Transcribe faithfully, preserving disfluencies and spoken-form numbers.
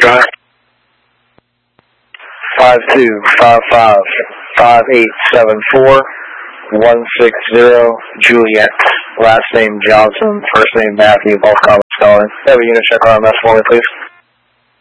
drive. Five two five five five eight seven four one six zero Juliet. Last name Johnson, first name Matthew, both comments calling. Have a unit check R M S for me, please.